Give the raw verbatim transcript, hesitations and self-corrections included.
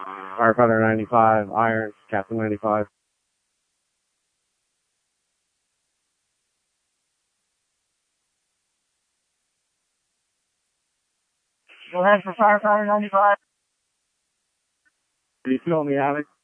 Firefighter ninety-five, Irons, Captain ninety-five. Go ahead for Firefighter ninety-five. Do you feel in the attic?